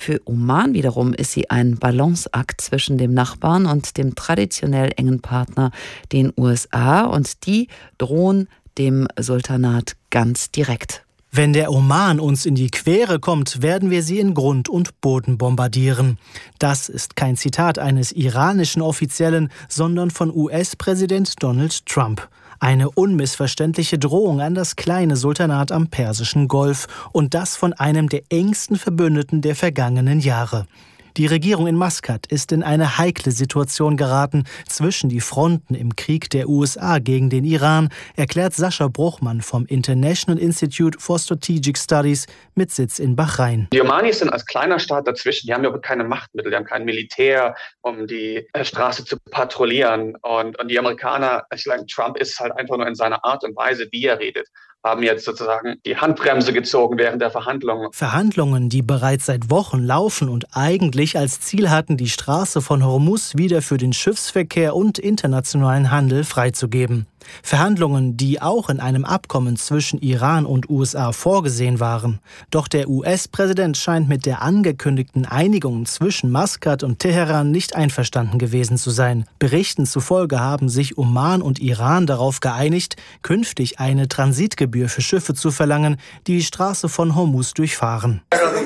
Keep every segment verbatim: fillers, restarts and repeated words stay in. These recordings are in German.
Für Oman wiederum ist sie ein Balanceakt zwischen dem Nachbarn und dem traditionell engen Partner, den U S A, und die drohen dem Sultanat ganz direkt. Wenn der Oman uns in die Quere kommt, werden wir sie in Grund und Boden bombardieren. Das ist kein Zitat eines iranischen Offiziellen, sondern von U S-Präsident Donald Trump. Eine unmissverständliche Drohung an das kleine Sultanat am Persischen Golf, und das von einem der engsten Verbündeten der vergangenen Jahre. Die Regierung in Maskat ist in eine heikle Situation geraten zwischen die Fronten im Krieg der U S A gegen den Iran, erklärt Sascha Bruchmann vom International Institute for Strategic Studies mit Sitz in Bahrain. Die Omanis sind als kleiner Staat dazwischen, die haben aber keine Machtmittel, die haben kein Militär, um die Straße zu patrouillieren. Und, und die Amerikaner, ich sage, Trump ist halt einfach nur in seiner Art und Weise, wie er redet, haben jetzt sozusagen die Handbremse gezogen während der Verhandlungen. Verhandlungen, die bereits seit Wochen laufen und eigentlich als Ziel hatten, die Straße von Hormuz wieder für den Schiffsverkehr und internationalen Handel freizugeben. Verhandlungen, die auch in einem Abkommen zwischen Iran und U S A vorgesehen waren. Doch der U S-Präsident scheint mit der angekündigten Einigung zwischen Maskat und Teheran nicht einverstanden gewesen zu sein. Berichten zufolge haben sich Oman und Iran darauf geeinigt, künftig eine Transitgebühr für Schiffe zu verlangen, die die Straße von Hormuz durchfahren.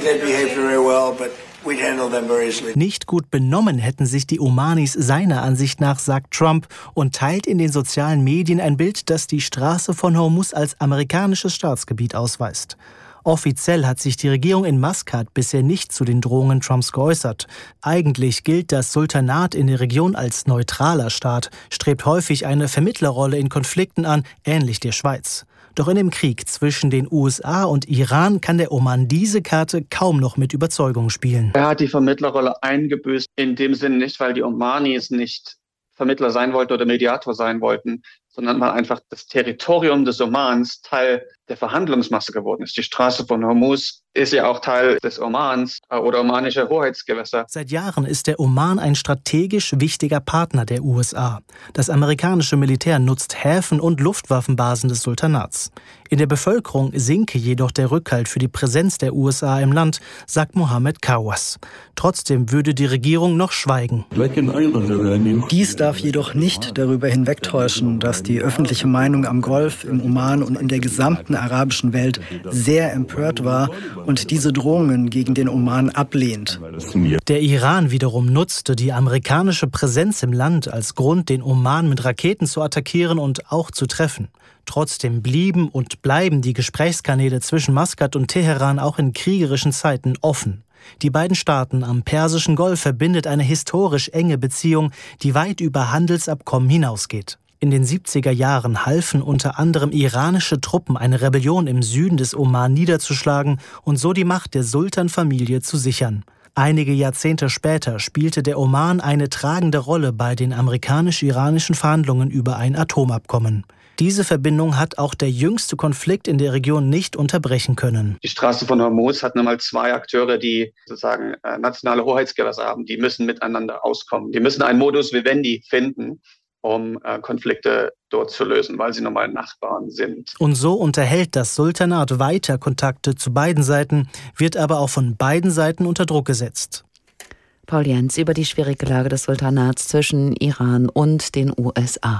Nicht gut benommen hätten sich die Omanis seiner Ansicht nach, sagt Trump, und teilt in den sozialen Medien ein Bild, das die Straße von Hormuz als amerikanisches Staatsgebiet ausweist. Offiziell hat sich die Regierung in Maskat bisher nicht zu den Drohungen Trumps geäußert. Eigentlich gilt das Sultanat in der Region als neutraler Staat, strebt häufig eine Vermittlerrolle in Konflikten an, ähnlich der Schweiz. Doch in dem Krieg zwischen den U S A und Iran kann der Oman diese Karte kaum noch mit Überzeugung spielen. Er hat die Vermittlerrolle eingebüßt, in dem Sinne nicht, weil die Omanis nicht Vermittler sein wollten oder Mediator sein wollten, sondern weil einfach das Territorium des Omans Teil der Verhandlungsmasse geworden ist. Die Straße von Hormuz ist ja auch Teil des Omans oder omanischer Hoheitsgewässer. Seit Jahren ist der Oman ein strategisch wichtiger Partner der U S A. Das amerikanische Militär nutzt Häfen und Luftwaffenbasen des Sultanats. In der Bevölkerung sinke jedoch der Rückhalt für die Präsenz der U S A im Land, sagt Mohammed Kawas. Trotzdem würde die Regierung noch schweigen. Dies darf jedoch nicht darüber hinwegtäuschen, dass die öffentliche Meinung am Golf, im Oman und in der gesamten arabischen Welt sehr empört war und diese Drohungen gegen den Oman ablehnt. Der Iran wiederum nutzte die amerikanische Präsenz im Land als Grund, den Oman mit Raketen zu attackieren und auch zu treffen. Trotzdem blieben und bleiben die Gesprächskanäle zwischen Maskat und Teheran auch in kriegerischen Zeiten offen. Die beiden Staaten am Persischen Golf verbindet eine historisch enge Beziehung, die weit über Handelsabkommen hinausgeht. In den siebziger Jahren halfen unter anderem iranische Truppen, eine Rebellion im Süden des Oman niederzuschlagen und so die Macht der Sultanfamilie zu sichern. Einige Jahrzehnte später spielte der Oman eine tragende Rolle bei den amerikanisch-iranischen Verhandlungen über ein Atomabkommen. Diese Verbindung hat auch der jüngste Konflikt in der Region nicht unterbrechen können. Die Straße von Hormuz hat nun mal zwei Akteure, die sozusagen äh, nationale Hoheitsgewässer haben. Die müssen miteinander auskommen. Die müssen einen Modus vivendi finden, um äh, Konflikte dort zu lösen, weil sie nun mal Nachbarn sind. Und so unterhält das Sultanat weiter Kontakte zu beiden Seiten, wird aber auch von beiden Seiten unter Druck gesetzt. Paul Jens über die schwierige Lage des Sultanats zwischen Iran und den U S A.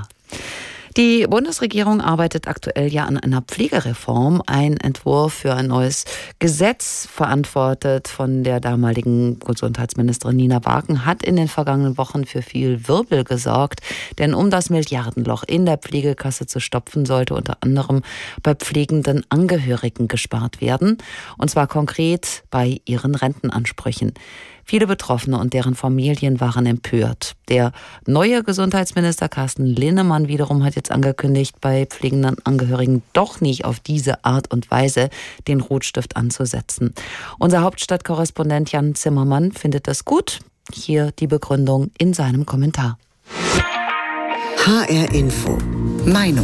Die Bundesregierung arbeitet aktuell ja an einer Pflegereform. Ein Entwurf für ein neues Gesetz, verantwortet von der damaligen Gesundheitsministerin Nina Wagen, hat in den vergangenen Wochen für viel Wirbel gesorgt. Denn um das Milliardenloch in der Pflegekasse zu stopfen, sollte unter anderem bei pflegenden Angehörigen gespart werden. Und zwar konkret bei ihren Rentenansprüchen. Viele Betroffene und deren Familien waren empört. Der neue Gesundheitsminister Carsten Linnemann wiederum hat jetzt angekündigt, bei pflegenden Angehörigen doch nicht auf diese Art und Weise den Rotstift anzusetzen. Unser Hauptstadtkorrespondent Jan Zimmermann findet das gut. Hier die Begründung in seinem Kommentar. H R Info. Meinung.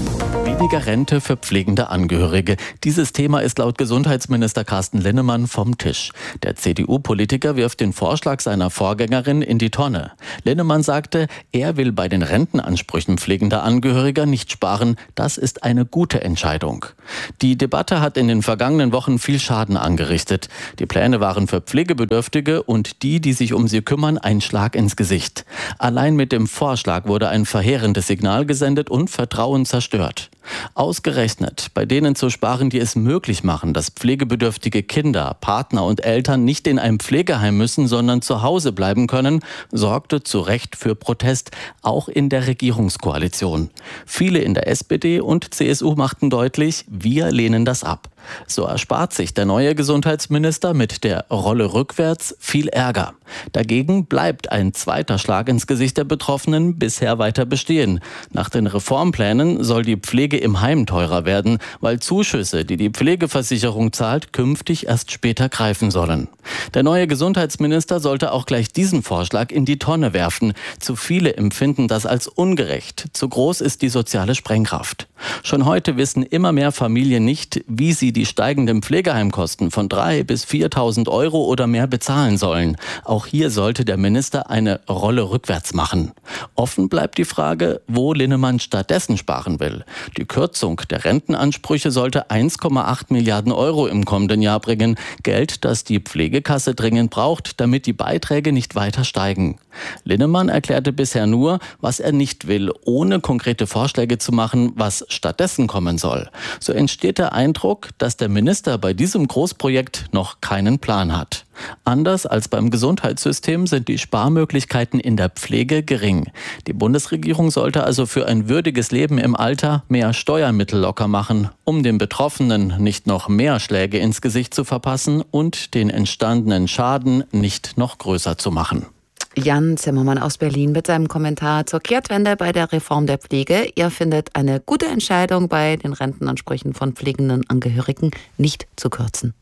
Weniger Rente für pflegende Angehörige. Dieses Thema ist laut Gesundheitsminister Carsten Linnemann vom Tisch. Der C D U-Politiker wirft den Vorschlag seiner Vorgängerin in die Tonne. Linnemann sagte, er will bei den Rentenansprüchen pflegender Angehöriger nicht sparen. Das ist eine gute Entscheidung. Die Debatte hat in den vergangenen Wochen viel Schaden angerichtet. Die Pläne waren für Pflegebedürftige und die, die sich um sie kümmern, ein Schlag ins Gesicht. Allein mit dem Vorschlag wurde ein verheerendes Signal gesendet und Vertrauen zerstört. Ausgerechnet bei denen zu sparen, die es möglich machen, dass pflegebedürftige Kinder, Partner und Eltern nicht in ein Pflegeheim müssen, sondern zu Hause bleiben können, sorgte zu Recht für Protest, auch in der Regierungskoalition. Viele in der S P D und C S U machten deutlich, wir lehnen das ab. So erspart sich der neue Gesundheitsminister mit der Rolle rückwärts viel Ärger. Dagegen bleibt ein zweiter Schlag ins Gesicht der Betroffenen bisher weiter bestehen. Nach den Reformplänen soll die Pflege im Heim teurer werden, weil Zuschüsse, die die Pflegeversicherung zahlt, künftig erst später greifen sollen. Der neue Gesundheitsminister sollte auch gleich diesen Vorschlag in die Tonne werfen. Zu viele empfinden das als ungerecht. Zu groß ist die soziale Sprengkraft. Schon heute wissen immer mehr Familien nicht, wie sie die steigenden Pflegeheimkosten von dreitausend bis viertausend Euro oder mehr bezahlen sollen. Auch hier sollte der Minister eine Rolle rückwärts machen. Offen bleibt die Frage, wo Linnemann stattdessen sparen will. Die Kürzung der Rentenansprüche sollte eins Komma acht Milliarden Euro im kommenden Jahr bringen. Geld, das die Pflegekasse dringend braucht, damit die Beiträge nicht weiter steigen. Linnemann erklärte bisher nur, was er nicht will, ohne konkrete Vorschläge zu machen, was stattdessen kommen soll. So entsteht der Eindruck, dass der Minister bei diesem Großprojekt noch keinen Plan hat. Anders als beim Gesundheitssystem sind die Sparmöglichkeiten in der Pflege gering. Die Bundesregierung sollte also für ein würdiges Leben im Alter mehr Steuermittel locker machen, um den Betroffenen nicht noch mehr Schläge ins Gesicht zu verpassen und den entstandenen Schaden nicht noch größer zu machen. Jan Zimmermann aus Berlin mit seinem Kommentar zur Kehrtwende bei der Reform der Pflege. Ihr findet eine gute Entscheidung, bei den Rentenansprüchen von pflegenden Angehörigen nicht zu kürzen.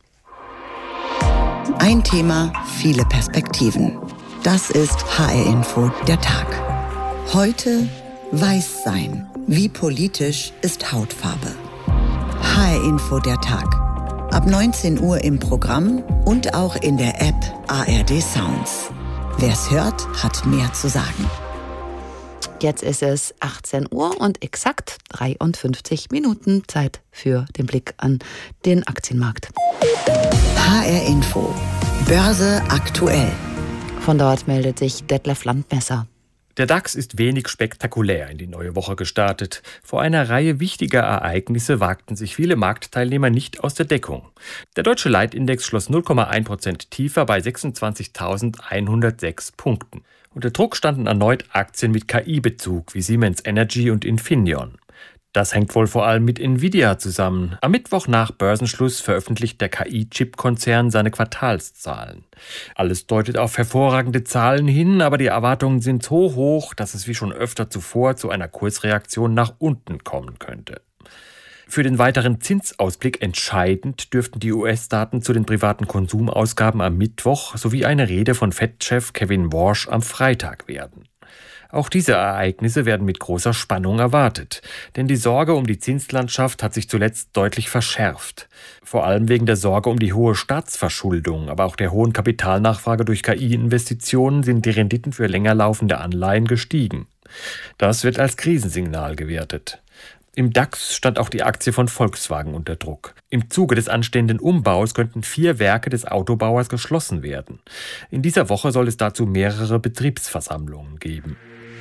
Ein Thema, viele Perspektiven. Das ist H R-Info der Tag. Heute Weiß sein. Wie politisch ist Hautfarbe? H R-Info der Tag. Ab neunzehn Uhr im Programm und auch in der App A R D Sounds. Wer es hört, hat mehr zu sagen. Jetzt ist es achtzehn Uhr und exakt dreiundfünfzig Minuten Zeit für den Blick an den Aktienmarkt. H R-Info. Börse aktuell. Von dort meldet sich Detlef Landmesser. Der DAX ist wenig spektakulär in die neue Woche gestartet. Vor einer Reihe wichtiger Ereignisse wagten sich viele Marktteilnehmer nicht aus der Deckung. Der deutsche Leitindex schloss null Komma eins Prozent tiefer bei sechsundzwanzigtausendeinhundertsechs Punkten. Unter Druck standen erneut Aktien mit K I-Bezug wie Siemens Energy und Infineon. Das hängt wohl vor allem mit Nvidia zusammen. Am Mittwoch nach Börsenschluss veröffentlicht der K I-Chip-Konzern seine Quartalszahlen. Alles deutet auf hervorragende Zahlen hin, aber die Erwartungen sind so hoch, dass es wie schon öfter zuvor zu einer Kursreaktion nach unten kommen könnte. Für den weiteren Zinsausblick entscheidend dürften die U S-Daten zu den privaten Konsumausgaben am Mittwoch sowie eine Rede von Fed-Chef Kevin Warsh am Freitag werden. Auch diese Ereignisse werden mit großer Spannung erwartet, denn die Sorge um die Zinslandschaft hat sich zuletzt deutlich verschärft. Vor allem wegen der Sorge um die hohe Staatsverschuldung, aber auch der hohen Kapitalnachfrage durch K I-Investitionen sind die Renditen für länger laufende Anleihen gestiegen. Das wird als Krisensignal gewertet. Im DAX stand auch die Aktie von Volkswagen unter Druck. Im Zuge des anstehenden Umbaus könnten vier Werke des Autobauers geschlossen werden. In dieser Woche soll es dazu mehrere Betriebsversammlungen geben.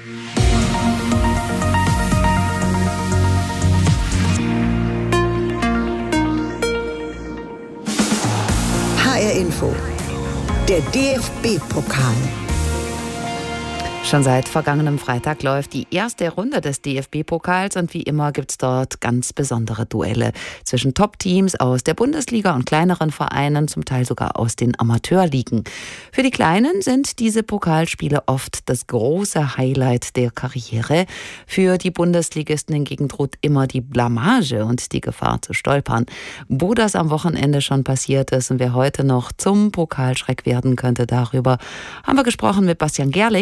H R-Info. Der D F B-Pokal. Schon seit vergangenem Freitag läuft die erste Runde des D F B-Pokals und wie immer gibt es dort ganz besondere Duelle zwischen Top-Teams aus der Bundesliga und kleineren Vereinen, zum Teil sogar aus den Amateurligen. Für die Kleinen sind diese Pokalspiele oft das große Highlight der Karriere. Für die Bundesligisten hingegen droht immer die Blamage und die Gefahr zu stolpern. Wo das am Wochenende schon passiert ist und wer heute noch zum Pokalschreck werden könnte, darüber haben wir gesprochen mit Bastian Gerling aus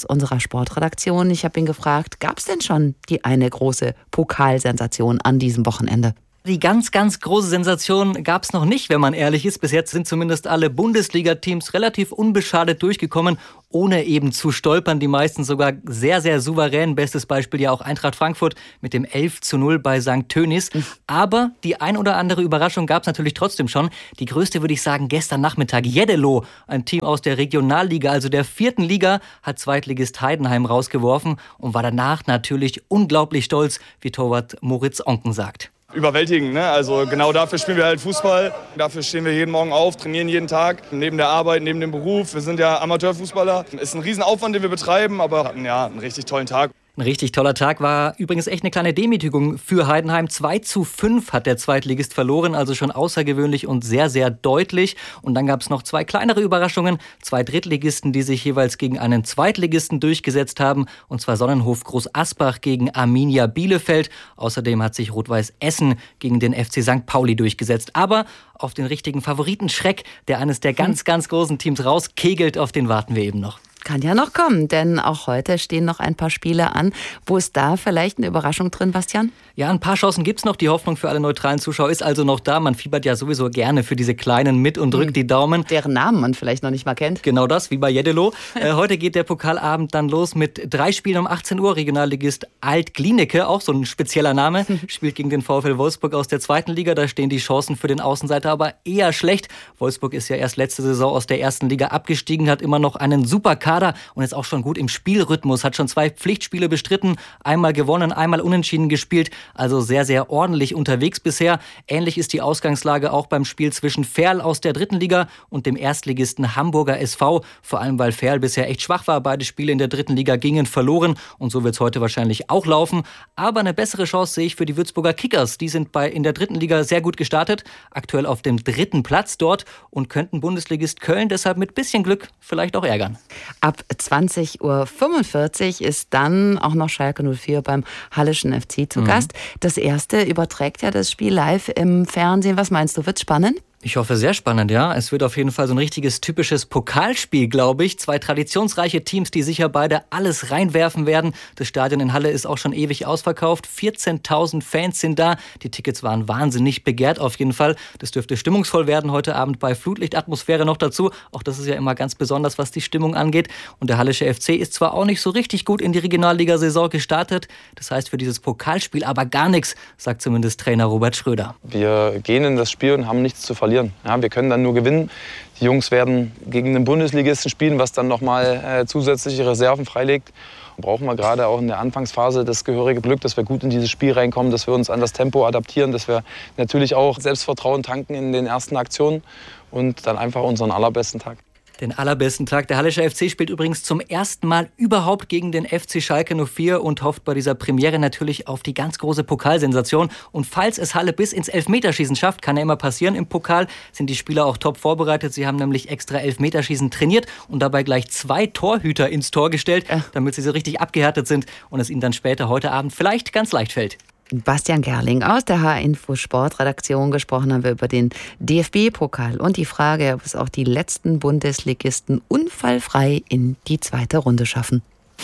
aus unserer Sportredaktion. Ich habe ihn gefragt, gab es denn schon die eine große Pokalsensation an diesem Wochenende? Die ganz, ganz große Sensation gab es noch nicht, wenn man ehrlich ist. Bis jetzt sind zumindest alle Bundesliga-Teams relativ unbeschadet durchgekommen, ohne eben zu stolpern. Die meisten sogar sehr, sehr souverän. Bestes Beispiel ja auch Eintracht Frankfurt mit dem elf zu null bei Sankt Tönis. Aber die ein oder andere Überraschung gab es natürlich trotzdem schon. Die größte würde ich sagen gestern Nachmittag. Jeddelo, ein Team aus der Regionalliga, also der vierten Liga, hat Zweitligist Heidenheim rausgeworfen und war danach natürlich unglaublich stolz, wie Torwart Moritz Onken sagt. Überwältigend, ne? Also genau dafür spielen wir halt Fußball. Dafür stehen wir jeden Morgen auf, trainieren jeden Tag, neben der Arbeit, neben dem Beruf. Wir sind ja Amateurfußballer. Ist ein Riesenaufwand, den wir betreiben, aber hatten ja einen richtig tollen Tag. Ein richtig toller Tag, war übrigens echt eine kleine Demütigung für Heidenheim. zwei zu fünf hat der Zweitligist verloren, also schon außergewöhnlich und sehr, sehr deutlich. Und dann gab es noch zwei kleinere Überraschungen. Zwei Drittligisten, die sich jeweils gegen einen Zweitligisten durchgesetzt haben. Und zwar Sonnenhof Groß Asbach gegen Arminia Bielefeld. Außerdem hat sich Rot-Weiß Essen gegen den F C Sankt Pauli durchgesetzt. Aber auf den richtigen Favoriten Schreck, der eines der ganz, ganz großen Teams rauskegelt, auf den warten wir eben noch. Kann ja noch kommen, denn auch heute stehen noch ein paar Spiele an. Wo ist da vielleicht eine Überraschung drin, Bastian? Ja, ein paar Chancen gibt's noch. Die Hoffnung für alle neutralen Zuschauer ist also noch da. Man fiebert ja sowieso gerne für diese Kleinen mit und drückt mhm. die Daumen. Deren Namen man vielleicht noch nicht mal kennt. Genau das, wie bei Jeddelo. äh, heute geht der Pokalabend dann los mit drei Spielen um achtzehn Uhr. Regionalligist Alt-Glienicke, auch so ein spezieller Name, spielt gegen den VfL Wolfsburg aus der zweiten Liga. Da stehen die Chancen für den Außenseiter aber eher schlecht. Wolfsburg ist ja erst letzte Saison aus der ersten Liga abgestiegen, hat immer noch einen super Kader und ist auch schon gut im Spielrhythmus, hat schon zwei Pflichtspiele bestritten, einmal gewonnen, einmal unentschieden gespielt, also sehr, sehr ordentlich unterwegs bisher. Ähnlich ist die Ausgangslage auch beim Spiel zwischen Ferl aus der dritten Liga und dem Erstligisten Hamburger S V, vor allem weil Ferl bisher echt schwach war. Beide Spiele in der dritten Liga gingen verloren und so wird es heute wahrscheinlich auch laufen. Aber eine bessere Chance sehe ich für die Würzburger Kickers. Die sind bei in der dritten Liga sehr gut gestartet, aktuell auf dem dritten Platz dort und könnten Bundesligist Köln deshalb mit bisschen Glück vielleicht auch ärgern. Ab zwanzig Uhr fünfundvierzig ist dann auch noch Schalke null vier beim Halleschen F C zu Gast. Mhm. Das erste überträgt ja das Spiel live im Fernsehen. Was meinst du, wird's spannend? Ich hoffe, sehr spannend, ja. Es wird auf jeden Fall so ein richtiges typisches Pokalspiel, glaube ich. Zwei traditionsreiche Teams, die sicher beide alles reinwerfen werden. Das Stadion in Halle ist auch schon ewig ausverkauft. vierzehntausend Fans sind da. Die Tickets waren wahnsinnig begehrt auf jeden Fall. Das dürfte stimmungsvoll werden heute Abend bei Flutlichtatmosphäre noch dazu. Auch das ist ja immer ganz besonders, was die Stimmung angeht. Und der Hallische F C ist zwar auch nicht so richtig gut in die Regionalligasaison gestartet. Das heißt für dieses Pokalspiel aber gar nichts, sagt zumindest Trainer Robert Schröder. Wir gehen in das Spiel und haben nichts zu verlieren. Ja, wir können dann nur gewinnen. Die Jungs werden gegen den Bundesligisten spielen, was dann nochmal äh, zusätzliche Reserven freilegt. Brauchen wir gerade auch in der Anfangsphase das gehörige Glück, dass wir gut in dieses Spiel reinkommen, dass wir uns an das Tempo adaptieren, dass wir natürlich auch Selbstvertrauen tanken in den ersten Aktionen und dann einfach unseren allerbesten Tag. Den allerbesten Tag. Der Hallische F C spielt übrigens zum ersten Mal überhaupt gegen den F C Schalke null vier und hofft bei dieser Premiere natürlich auf die ganz große Pokalsensation. Und falls es Halle bis ins Elfmeterschießen schafft, kann ja immer passieren im Pokal, sind die Spieler auch top vorbereitet. Sie haben nämlich extra Elfmeterschießen trainiert und dabei gleich zwei Torhüter ins Tor gestellt, damit sie so richtig abgehärtet sind und es ihnen dann später heute Abend vielleicht ganz leicht fällt. Bastian Gerling aus der H Info Sportredaktion. Gesprochen haben wir über den D F B-Pokal und die Frage, ob es auch die letzten Bundesligisten unfallfrei in die zweite Runde schaffen.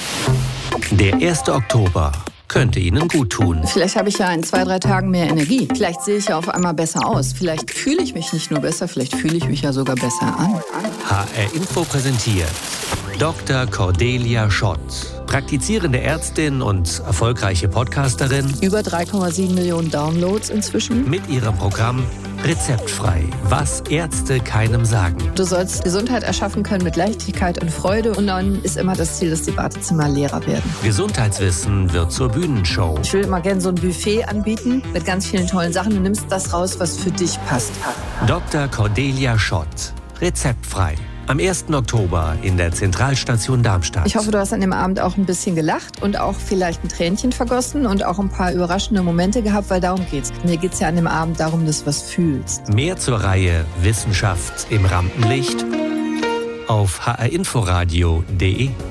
Der erste Oktober könnte Ihnen gut tun. Vielleicht habe ich ja in zwei, drei Tagen mehr Energie. Vielleicht sehe ich ja auf einmal besser aus. Vielleicht fühle ich mich nicht nur besser, vielleicht fühle ich mich ja sogar besser an. H R Info präsentiert Doktor Cordelia Schott. Praktizierende Ärztin und erfolgreiche Podcasterin. Über drei Komma sieben Millionen Downloads inzwischen. Mit ihrem Programm Rezeptfrei, was Ärzte keinem sagen. Du sollst Gesundheit erschaffen können mit Leichtigkeit und Freude. Und dann ist immer das Ziel, dass die Wartezimmer leerer werden. Gesundheitswissen wird zur Bühnenshow. Ich will immer gerne so ein Buffet anbieten mit ganz vielen tollen Sachen. Du nimmst das raus, was für dich passt. Doktor Cordelia Schott. Rezeptfrei. Am ersten Oktober in der Zentralstation Darmstadt. Ich hoffe, du hast an dem Abend auch ein bisschen gelacht und auch vielleicht ein Tränchen vergossen und auch ein paar überraschende Momente gehabt, weil darum geht's. Mir geht's ja an dem Abend darum, dass du was fühlst. Mehr zur Reihe Wissenschaft im Rampenlicht auf h r inforadio punkt d e.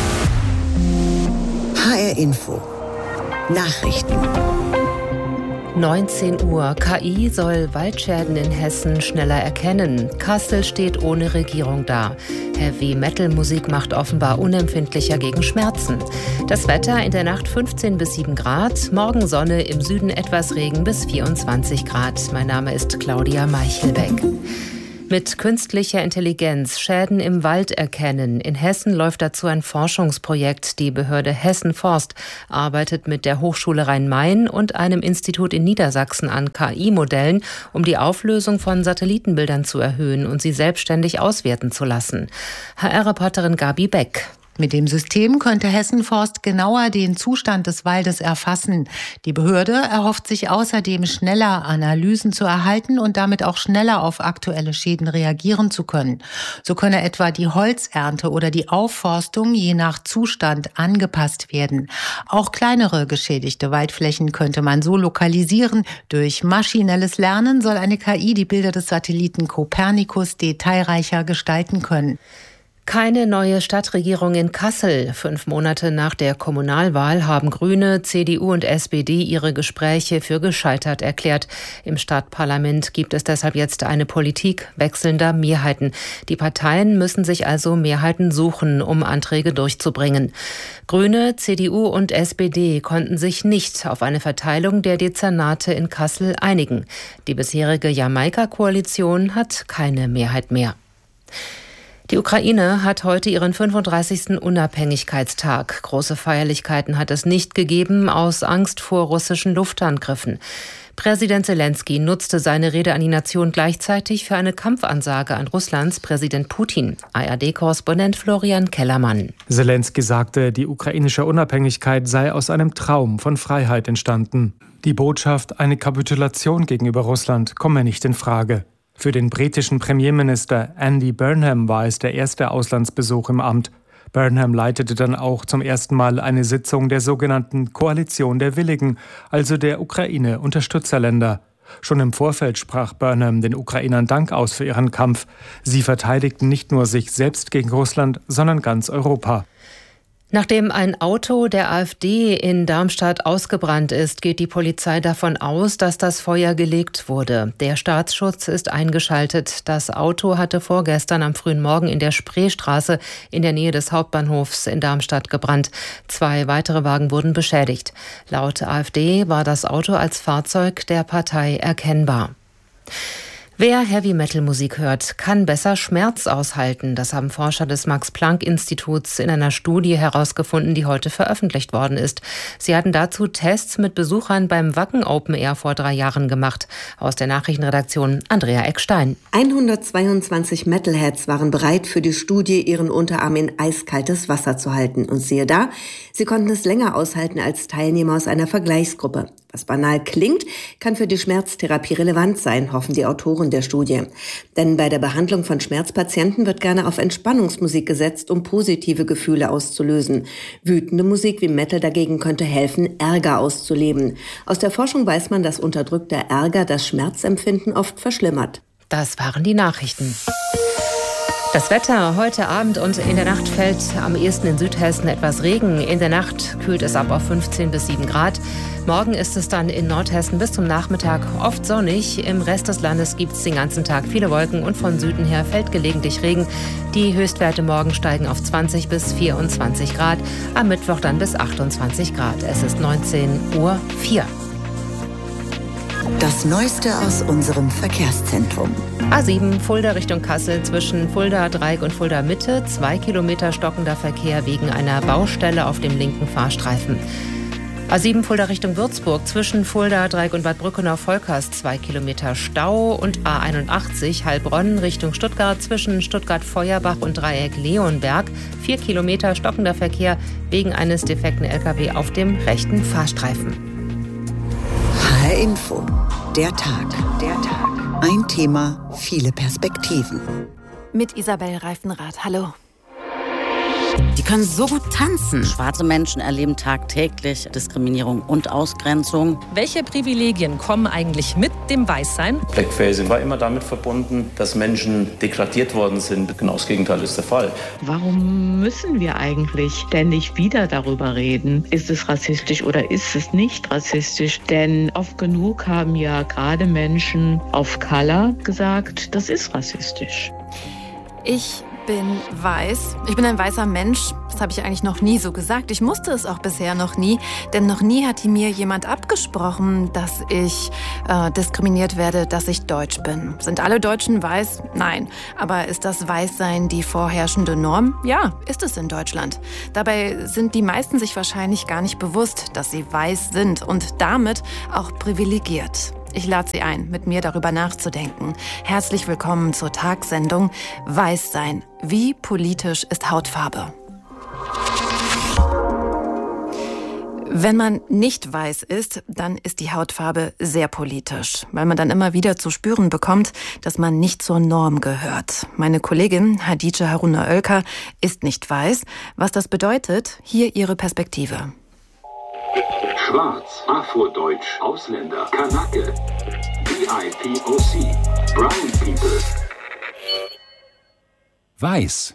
H R Info Nachrichten. neunzehn Uhr. K I soll Waldschäden in Hessen schneller erkennen. Kassel steht ohne Regierung da. Heavy-Metal-Musik macht offenbar unempfindlicher gegen Schmerzen. Das Wetter in der Nacht fünfzehn bis sieben Grad. Morgen Sonne, im Süden etwas Regen bis vierundzwanzig Grad. Mein Name ist Claudia Meichelbeck. Mit künstlicher Intelligenz Schäden im Wald erkennen. In Hessen läuft dazu ein Forschungsprojekt. Die Behörde Hessen Forst arbeitet mit der Hochschule Rhein-Main und einem Institut in Niedersachsen an K I-Modellen, um die Auflösung von Satellitenbildern zu erhöhen und sie selbstständig auswerten zu lassen. H R-Reporterin Gabi Beck. Mit dem System könnte Hessen Forst genauer den Zustand des Waldes erfassen. Die Behörde erhofft sich außerdem, schneller Analysen zu erhalten und damit auch schneller auf aktuelle Schäden reagieren zu können. So könne etwa die Holzernte oder die Aufforstung je nach Zustand angepasst werden. Auch kleinere geschädigte Waldflächen könnte man so lokalisieren. Durch maschinelles Lernen soll eine K I die Bilder des Satelliten Copernicus detailreicher gestalten können. Keine neue Stadtregierung in Kassel. Fünf Monate nach der Kommunalwahl haben Grüne, C D U und S P D ihre Gespräche für gescheitert erklärt. Im Stadtparlament gibt es deshalb jetzt eine Politik wechselnder Mehrheiten. Die Parteien müssen sich also Mehrheiten suchen, um Anträge durchzubringen. Grüne, C D U und S P D konnten sich nicht auf eine Verteilung der Dezernate in Kassel einigen. Die bisherige Jamaika-Koalition hat keine Mehrheit mehr. Die Ukraine hat heute ihren fünfunddreißigsten Unabhängigkeitstag. Große Feierlichkeiten hat es nicht gegeben, aus Angst vor russischen Luftangriffen. Präsident Zelensky nutzte seine Rede an die Nation gleichzeitig für eine Kampfansage an Russlands Präsident Putin. A R D-Korrespondent Florian Kellermann. Zelensky sagte, die ukrainische Unabhängigkeit sei aus einem Traum von Freiheit entstanden. Die Botschaft, eine Kapitulation gegenüber Russland, komme nicht in Frage. Für den britischen Premierminister Andy Burnham war es der erste Auslandsbesuch im Amt. Burnham leitete dann auch zum ersten Mal eine Sitzung der sogenannten Koalition der Willigen, also der Ukraine-Unterstützerländer. Schon im Vorfeld sprach Burnham den Ukrainern Dank aus für ihren Kampf. Sie verteidigten nicht nur sich selbst gegen Russland, sondern ganz Europa. Nachdem ein Auto der AfD in Darmstadt ausgebrannt ist, geht die Polizei davon aus, dass das Feuer gelegt wurde. Der Staatsschutz ist eingeschaltet. Das Auto hatte vorgestern am frühen Morgen in der Spreestraße in der Nähe des Hauptbahnhofs in Darmstadt gebrannt. Zwei weitere Wagen wurden beschädigt. Laut AfD war das Auto als Fahrzeug der Partei erkennbar. Wer Heavy-Metal-Musik hört, kann besser Schmerz aushalten. Das haben Forscher des Max-Planck-Instituts in einer Studie herausgefunden, die heute veröffentlicht worden ist. Sie hatten dazu Tests mit Besuchern beim Wacken Open Air vor drei Jahren gemacht. Aus der Nachrichtenredaktion Andrea Eckstein. hundertzweiundzwanzig Metalheads waren bereit, für die Studie ihren Unterarm in eiskaltes Wasser zu halten. Und siehe da, sie konnten es länger aushalten als Teilnehmer aus einer Vergleichsgruppe. Was banal klingt, kann für die Schmerztherapie relevant sein, hoffen die Autoren der Studie. Denn bei der Behandlung von Schmerzpatienten wird gerne auf Entspannungsmusik gesetzt, um positive Gefühle auszulösen. Wütende Musik wie Metal dagegen könnte helfen, Ärger auszuleben. Aus der Forschung weiß man, dass unterdrückter Ärger das Schmerzempfinden oft verschlimmert. Das waren die Nachrichten. Das Wetter heute Abend und in der Nacht fällt am ehesten in Südhessen etwas Regen. In der Nacht kühlt es ab auf fünfzehn bis sieben Grad. Morgen ist es dann in Nordhessen bis zum Nachmittag oft sonnig. Im Rest des Landes gibt es den ganzen Tag viele Wolken und von Süden her fällt gelegentlich Regen. Die Höchstwerte morgen steigen auf zwanzig bis vierundzwanzig Grad. Am Mittwoch dann bis achtundzwanzig Grad. Es ist neunzehn Uhr vier. Das Neueste aus unserem Verkehrszentrum. A sieben Fulda Richtung Kassel zwischen Fulda Dreieck und Fulda Mitte. Zwei Kilometer stockender Verkehr wegen einer Baustelle auf dem linken Fahrstreifen. A sieben Fulda Richtung Würzburg zwischen Fulda Dreieck und Bad Brückenau-Volkers. Zwei Kilometer Stau. Und A einundachtzig Heilbronn Richtung Stuttgart zwischen Stuttgart-Feuerbach und Dreieck Leonberg. Vier Kilometer stockender Verkehr wegen eines defekten L K W auf dem rechten Fahrstreifen. H R Info. Der Tag. Der Tag. Ein Thema, viele Perspektiven. Mit Isabel Reifenrath. Hallo. Die können so gut tanzen. Schwarze Menschen erleben tagtäglich Diskriminierung und Ausgrenzung. Welche Privilegien kommen eigentlich mit dem Weißsein? Blackfacing war immer damit verbunden, dass Menschen degradiert worden sind. Genau das Gegenteil ist der Fall. Warum müssen wir eigentlich ständig wieder darüber reden? Ist es rassistisch oder ist es nicht rassistisch? Denn oft genug haben ja gerade Menschen of Color gesagt, das ist rassistisch. Ich bin weiß. Ich bin ein weißer Mensch. Das habe ich eigentlich noch nie so gesagt. Ich musste es auch bisher noch nie. Denn noch nie hat mir jemand abgesprochen, dass ich äh, diskriminiert werde, dass ich deutsch bin. Sind alle Deutschen weiß? Nein. Aber ist das Weißsein die vorherrschende Norm? Ja, ist es in Deutschland. Dabei sind die meisten sich wahrscheinlich gar nicht bewusst, dass sie weiß sind und damit auch privilegiert. Ich lade Sie ein, mit mir darüber nachzudenken. Herzlich willkommen zur Tagsendung Weißsein. Wie politisch ist Hautfarbe? Wenn man nicht weiß ist, dann ist die Hautfarbe sehr politisch, weil man dann immer wieder zu spüren bekommt, dass man nicht zur Norm gehört. Meine Kollegin Hadice Haruna Oelker ist nicht weiß. Was das bedeutet, hier ihre Perspektive. Schwarz, Afrodeutsch, Ausländer, Kanake, B I P O C, Brown People. Weiß.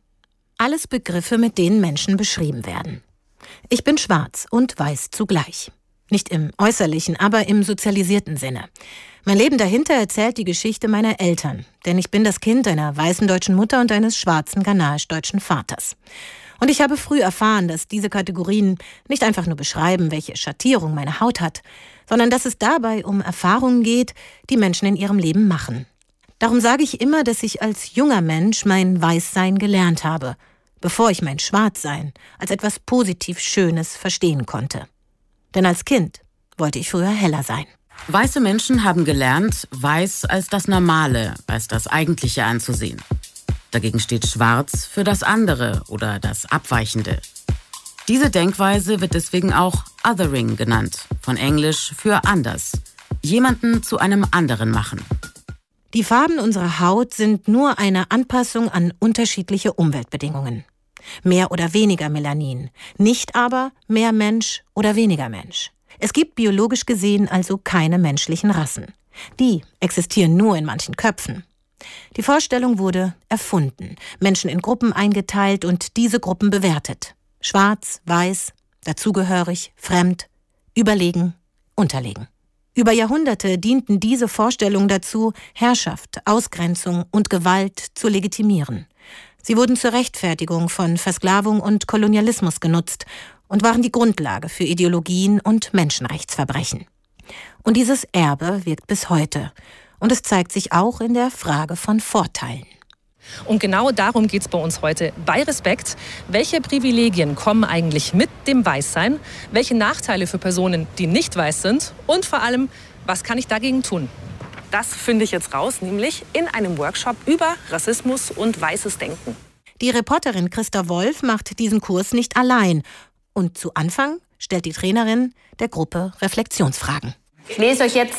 Alles Begriffe, mit denen Menschen beschrieben werden. Ich bin schwarz und weiß zugleich. Nicht im äußerlichen, aber im sozialisierten Sinne. Mein Leben dahinter erzählt die Geschichte meiner Eltern, denn ich bin das Kind einer weißen deutschen Mutter und eines schwarzen ghanaisch-deutschen Vaters. Und ich habe früh erfahren, dass diese Kategorien nicht einfach nur beschreiben, welche Schattierung meine Haut hat, sondern dass es dabei um Erfahrungen geht, die Menschen in ihrem Leben machen. Darum sage ich immer, dass ich als junger Mensch mein Weißsein gelernt habe, bevor ich mein Schwarzsein als etwas positiv Schönes verstehen konnte. Denn als Kind wollte ich früher heller sein. Weiße Menschen haben gelernt, weiß als das Normale, als das Eigentliche anzusehen. Dagegen steht Schwarz für das andere oder das Abweichende. Diese Denkweise wird deswegen auch Othering genannt, von Englisch für anders. Jemanden zu einem anderen machen. Die Farben unserer Haut sind nur eine Anpassung an unterschiedliche Umweltbedingungen. Mehr oder weniger Melanin, nicht aber mehr Mensch oder weniger Mensch. Es gibt biologisch gesehen also keine menschlichen Rassen. Die existieren nur in manchen Köpfen. Die Vorstellung wurde erfunden, Menschen in Gruppen eingeteilt und diese Gruppen bewertet. Schwarz, weiß, dazugehörig, fremd, überlegen, unterlegen. Über Jahrhunderte dienten diese Vorstellungen dazu, Herrschaft, Ausgrenzung und Gewalt zu legitimieren. Sie wurden zur Rechtfertigung von Versklavung und Kolonialismus genutzt und waren die Grundlage für Ideologien und Menschenrechtsverbrechen. Und dieses Erbe wirkt bis heute. Und es zeigt sich auch in der Frage von Vorteilen. Und genau darum geht es bei uns heute bei Respekt. Welche Privilegien kommen eigentlich mit dem Weißsein? Welche Nachteile für Personen, die nicht weiß sind? Und vor allem, was kann ich dagegen tun? Das finde ich jetzt raus, nämlich in einem Workshop über Rassismus und weißes Denken. Die Reporterin Christa Wolf macht diesen Kurs nicht allein. Und zu Anfang stellt die Trainerin der Gruppe Reflexionsfragen. Ich lese euch jetzt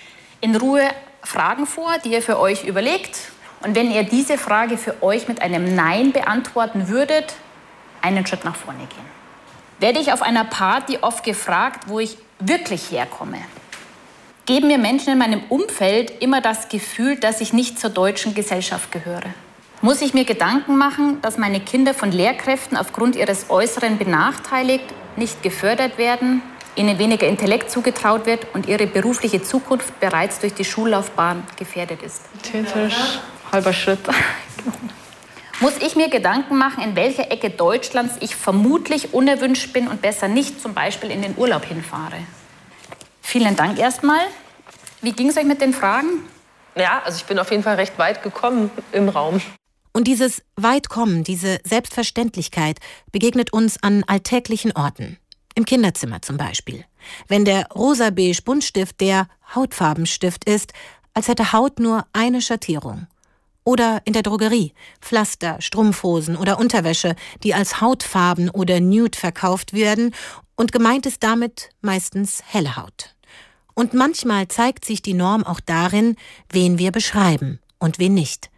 in Ruhe Fragen vor, die ihr für euch überlegt. Und wenn ihr diese Frage für euch mit einem Nein beantworten würdet, einen Schritt nach vorne gehen. Werde ich auf einer Party oft gefragt, wo ich wirklich herkomme? Geben mir Menschen in meinem Umfeld immer das Gefühl, dass ich nicht zur deutschen Gesellschaft gehöre? Muss ich mir Gedanken machen, dass meine Kinder von Lehrkräften aufgrund ihres Äußeren benachteiligt, nicht gefördert werden, ihnen weniger Intellekt zugetraut wird und ihre berufliche Zukunft bereits durch die Schullaufbahn gefährdet ist? Theoretisch halber Schritt. Muss ich mir Gedanken machen, in welcher Ecke Deutschlands ich vermutlich unerwünscht bin und besser nicht zum Beispiel in den Urlaub hinfahre? Vielen Dank erstmal. Wie ging es euch mit den Fragen? Ja, also ich bin auf jeden Fall recht weit gekommen im Raum. Und dieses Weitkommen, diese Selbstverständlichkeit begegnet uns an alltäglichen Orten. Im Kinderzimmer zum Beispiel. Wenn der rosa-beige Buntstift der Hautfarbenstift ist, als hätte Haut nur eine Schattierung. Oder in der Drogerie, Pflaster, Strumpfhosen oder Unterwäsche, die als Hautfarben oder Nude verkauft werden und gemeint ist damit meistens helle Haut. Und manchmal zeigt sich die Norm auch darin, wen wir beschreiben und wen nicht.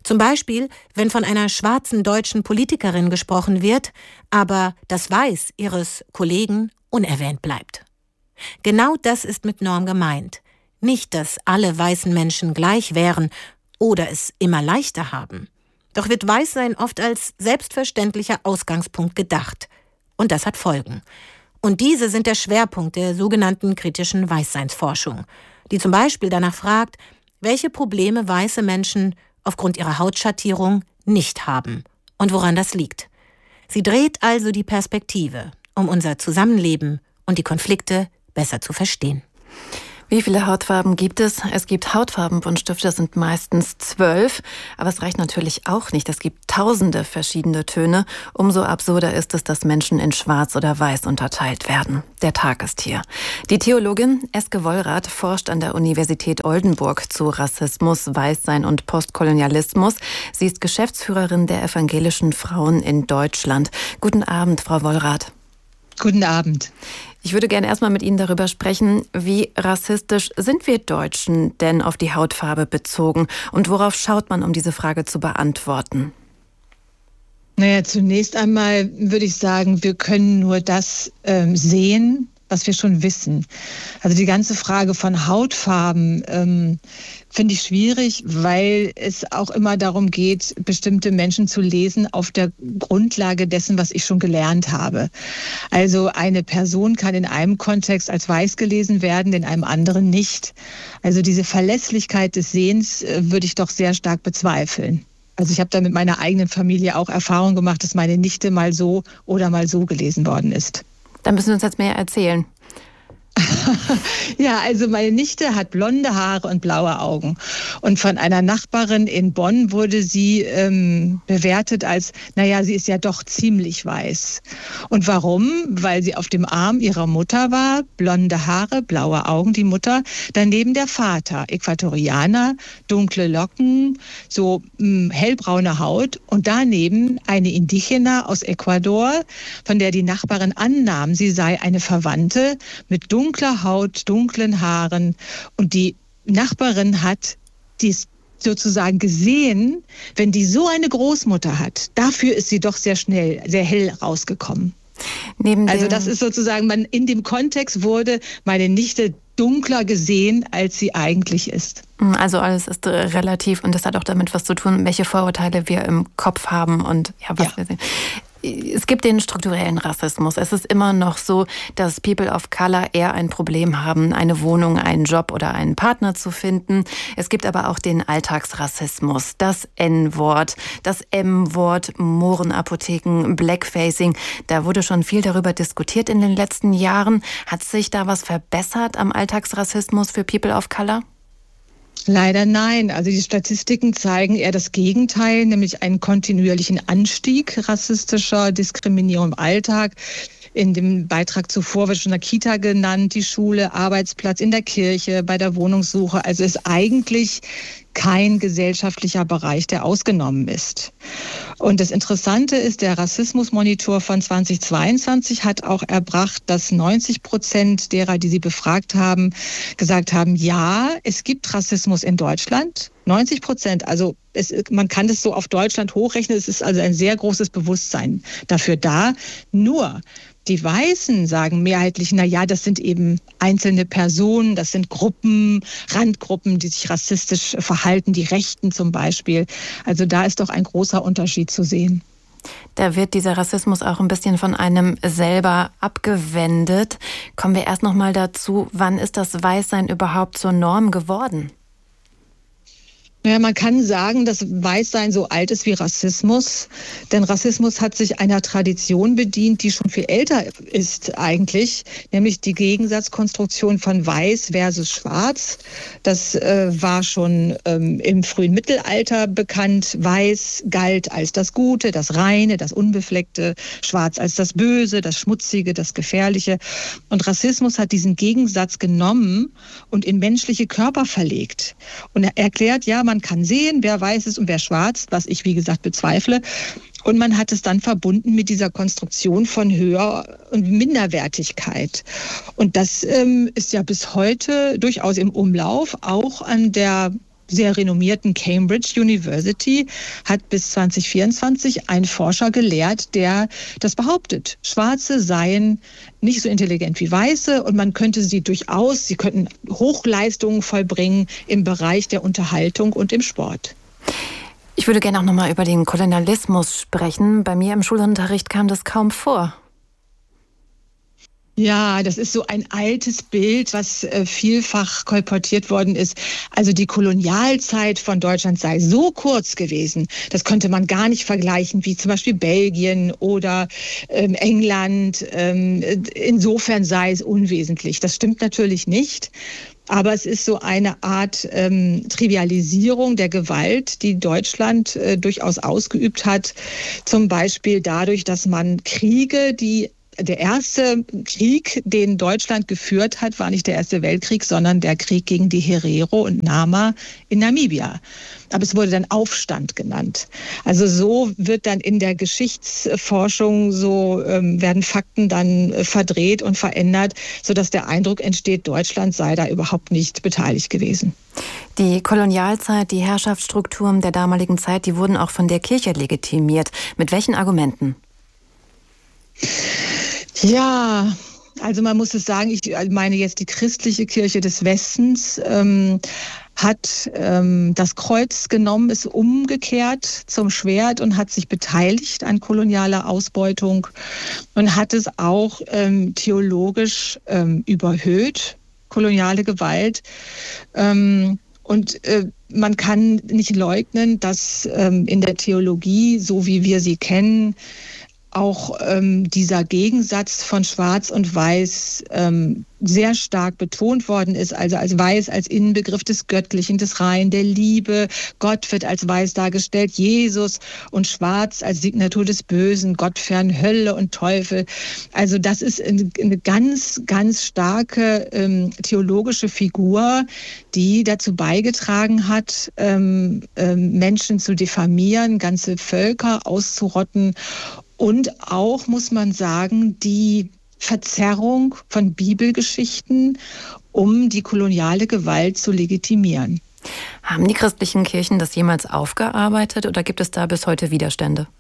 Zum Beispiel, wenn von einer schwarzen deutschen Politikerin gesprochen wird, aber das Weiß ihres Kollegen unerwähnt bleibt. Genau das ist mit Norm gemeint. Nicht, dass alle weißen Menschen gleich wären oder es immer leichter haben. Doch wird Weißsein oft als selbstverständlicher Ausgangspunkt gedacht. Und das hat Folgen. Und diese sind der Schwerpunkt der sogenannten kritischen Weißseinsforschung, die zum Beispiel danach fragt, welche Probleme weiße Menschen aufgrund ihrer Hautschattierung nicht haben und woran das liegt. Sie dreht also die Perspektive, um unser Zusammenleben und die Konflikte besser zu verstehen. Wie viele Hautfarben gibt es? Es gibt Hautfarbenbuntstifte, das sind meistens zwölf. Aber es reicht natürlich auch nicht. Es gibt tausende verschiedene Töne. Umso absurder ist es, dass Menschen in Schwarz oder Weiß unterteilt werden. Der Tag ist hier. Die Theologin Eske Wollrath forscht an der Universität Oldenburg zu Rassismus, Weißsein und Postkolonialismus. Sie ist Geschäftsführerin der Evangelischen Frauen in Deutschland. Guten Abend, Frau Wollrath. Guten Abend. Ich würde gerne erstmal mit Ihnen darüber sprechen, wie rassistisch sind wir Deutschen denn auf die Hautfarbe bezogen und worauf schaut man, um diese Frage zu beantworten? Naja, zunächst einmal würde ich sagen, wir können nur das ähm, sehen, was wir schon wissen. Also die ganze Frage von Hautfarben ähm, finde ich schwierig, weil es auch immer darum geht, bestimmte Menschen zu lesen auf der Grundlage dessen, was ich schon gelernt habe. Also eine Person kann in einem Kontext als weiß gelesen werden, in einem anderen nicht. Also diese Verlässlichkeit des Sehens äh, würde ich doch sehr stark bezweifeln. Also ich habe da mit meiner eigenen Familie auch Erfahrung gemacht, dass meine Nichte mal so oder mal so gelesen worden ist. Da müssen Sie uns jetzt mehr erzählen. Ja, also meine Nichte hat blonde Haare und blaue Augen. Und von einer Nachbarin in Bonn wurde sie ähm, bewertet als, naja, sie ist ja doch ziemlich weiß. Und warum? Weil sie auf dem Arm ihrer Mutter war, blonde Haare, blaue Augen, die Mutter. Daneben der Vater, Äquatorianer, dunkle Locken, so mh, hellbraune Haut. Und daneben eine Indigena aus Ecuador, von der die Nachbarin annahm, sie sei eine Verwandte mit dunkler Haut, dunklen Haaren. Und die Nachbarin hat dies sozusagen gesehen, wenn die so eine Großmutter hat. Dafür ist sie doch sehr schnell, sehr hell rausgekommen. Neben also das ist sozusagen, man in dem Kontext wurde meine Nichte dunkler gesehen, als sie eigentlich ist. Also alles ist relativ und das hat auch damit was zu tun, welche Vorurteile wir im Kopf haben und ja, was ja. wir sehen. Es gibt den strukturellen Rassismus. Es ist immer noch so, dass People of Color eher ein Problem haben, eine Wohnung, einen Job oder einen Partner zu finden. Es gibt aber auch den Alltagsrassismus, das En-Wort, das M-Wort, Mohrenapotheken, Blackfacing. Da wurde schon viel darüber diskutiert in den letzten Jahren. Hat sich da was verbessert am Alltagsrassismus für People of Color? Leider nein. Also die Statistiken zeigen eher das Gegenteil, nämlich einen kontinuierlichen Anstieg rassistischer Diskriminierung im Alltag. In dem Beitrag zuvor wird schon der Kita genannt, die Schule, Arbeitsplatz, in der Kirche, bei der Wohnungssuche. Also ist eigentlich kein gesellschaftlicher Bereich, der ausgenommen ist. Und das Interessante ist, der Rassismusmonitor von zweitausendzweiundzwanzig hat auch erbracht, dass neunzig Prozent derer, die sie befragt haben, gesagt haben, ja, es gibt Rassismus in Deutschland. neunzig Prozent, also es, man kann das so auf Deutschland hochrechnen, es ist also ein sehr großes Bewusstsein dafür da. Nur die Weißen sagen mehrheitlich, na ja, das sind eben einzelne Personen, das sind Gruppen, Randgruppen, die sich rassistisch verhalten, die Rechten zum Beispiel. Also da ist doch ein großer Unterschied zu sehen. Da wird dieser Rassismus auch ein bisschen von einem selber abgewendet. Kommen wir erst noch mal dazu, wann ist das Weißsein überhaupt zur Norm geworden? Ja, man kann sagen, dass Weißsein so alt ist wie Rassismus. Denn Rassismus hat sich einer Tradition bedient, die schon viel älter ist eigentlich. Nämlich die Gegensatzkonstruktion von Weiß versus Schwarz. Das äh, war schon ähm, im frühen Mittelalter bekannt. Weiß galt als das Gute, das Reine, das Unbefleckte. Schwarz als das Böse, das Schmutzige, das Gefährliche. Und Rassismus hat diesen Gegensatz genommen und in menschliche Körper verlegt. Und er erklärt, ja, man kann sehen, wer weiß ist und wer schwarz, was ich, wie gesagt, bezweifle. Und man hat es dann verbunden mit dieser Konstruktion von Höher- und Minderwertigkeit. Und das ähm, ist ja bis heute durchaus im Umlauf, auch an der sehr renommierten Cambridge University hat bis zwanzig vierundzwanzig ein Forscher gelehrt, der das behauptet. Schwarze seien nicht so intelligent wie Weiße und man könnte sie durchaus, sie könnten Hochleistungen vollbringen im Bereich der Unterhaltung und im Sport. Ich würde gerne auch noch mal über den Kolonialismus sprechen. Bei mir im Schulunterricht kam das kaum vor. Ja, das ist so ein altes Bild, was äh, vielfach kolportiert worden ist. Also die Kolonialzeit von Deutschland sei so kurz gewesen, das könnte man gar nicht vergleichen, wie zum Beispiel Belgien oder ähm, England. Ähm, insofern sei es unwesentlich. Das stimmt natürlich nicht. Aber es ist so eine Art ähm, Trivialisierung der Gewalt, die Deutschland äh, durchaus ausgeübt hat. Zum Beispiel dadurch, dass man Kriege, die Der erste Krieg, den Deutschland geführt hat, war nicht der Erste Weltkrieg, sondern der Krieg gegen die Herero und Nama in Namibia. Aber es wurde dann Aufstand genannt. Also so wird dann in der Geschichtsforschung, so ähm, werden Fakten dann äh, verdreht und verändert, sodass der Eindruck entsteht, Deutschland sei da überhaupt nicht beteiligt gewesen. Die Kolonialzeit, die Herrschaftsstrukturen der damaligen Zeit, die wurden auch von der Kirche legitimiert. Mit welchen Argumenten? Ja, also man muss es sagen, ich meine jetzt die christliche Kirche des Westens ähm, hat ähm, das Kreuz genommen, ist umgekehrt zum Schwert und hat sich beteiligt an kolonialer Ausbeutung und hat es auch ähm, theologisch ähm, überhöht, koloniale Gewalt. Ähm, und äh, man kann nicht leugnen, dass ähm, in der Theologie, so wie wir sie kennen, auch ähm, dieser Gegensatz von Schwarz und Weiß ähm, sehr stark betont worden ist. Also als Weiß als Inbegriff des Göttlichen, des Reinen, der Liebe. Gott wird als Weiß dargestellt, Jesus, und Schwarz als Signatur des Bösen, Gottfern, Hölle und Teufel. Also das ist eine, eine ganz, ganz starke ähm, theologische Figur, die dazu beigetragen hat, ähm, ähm, Menschen zu diffamieren, ganze Völker auszurotten. Und auch, muss man sagen, die Verzerrung von Bibelgeschichten, um die koloniale Gewalt zu legitimieren. Haben die christlichen Kirchen das jemals aufgearbeitet oder gibt es da bis heute Widerstände?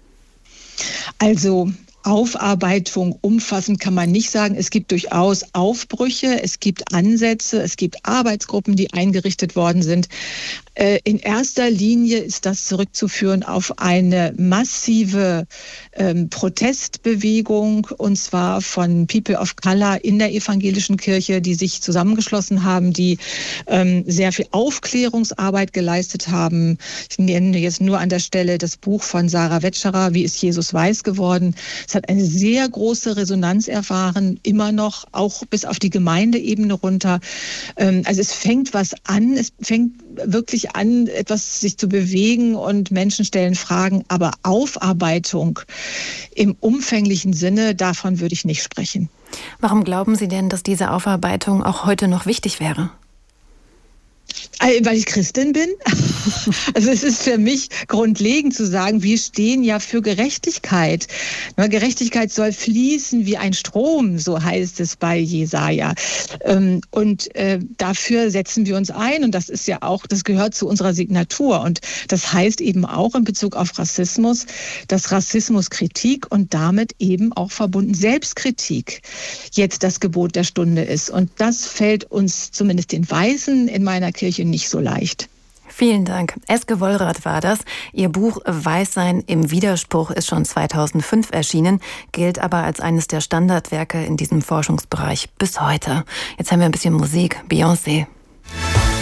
Also Aufarbeitung umfassend kann man nicht sagen. Es gibt durchaus Aufbrüche, es gibt Ansätze, es gibt Arbeitsgruppen, die eingerichtet worden sind. In erster Linie ist das zurückzuführen auf eine massive ähm, Protestbewegung, und zwar von People of Color in der evangelischen Kirche, die sich zusammengeschlossen haben, die ähm, sehr viel Aufklärungsarbeit geleistet haben. Ich nenne jetzt nur an der Stelle das Buch von Sarah Wetscherer, Wie ist Jesus weiß geworden? Es hat eine sehr große Resonanz erfahren, immer noch, auch bis auf die Gemeindeebene runter. Ähm, also es fängt was an, es fängt wirklich an, etwas sich zu bewegen und Menschen stellen Fragen, aber Aufarbeitung im umfänglichen Sinne, davon würde ich nicht sprechen. Warum glauben Sie denn, dass diese Aufarbeitung auch heute noch wichtig wäre? Weil ich Christin bin. Also es ist für mich grundlegend zu sagen, wir stehen ja für Gerechtigkeit. Gerechtigkeit soll fließen wie ein Strom, so heißt es bei Jesaja. Und dafür setzen wir uns ein, und das ist ja auch, das gehört zu unserer Signatur. Und das heißt eben auch in Bezug auf Rassismus, dass Rassismuskritik und damit eben auch verbunden Selbstkritik jetzt das Gebot der Stunde ist. Und das fällt uns, zumindest den Weißen in meiner Kirche, nicht so leicht. Vielen Dank. Eske Wollrath war das. Ihr Buch Weißsein im Widerspruch ist schon zweitausendfünf erschienen, gilt aber als eines der Standardwerke in diesem Forschungsbereich bis heute. Jetzt haben wir ein bisschen Musik. Beyoncé.